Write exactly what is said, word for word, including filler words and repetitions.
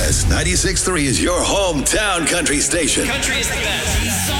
Yes, ninety-six point three is your hometown country station. Country is the best.